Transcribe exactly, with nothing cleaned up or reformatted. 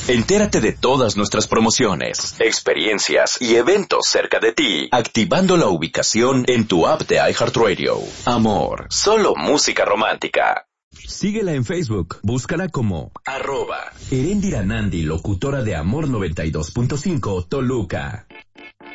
Entérate de todas nuestras promociones, experiencias y eventos cerca de ti, activando la ubicación en tu app de iHeartRadio. Amor, solo música romántica. Síguela en Facebook, búscala como arroba Eréndira Nandi, locutora de Amor noventa y dos punto cinco Toluca.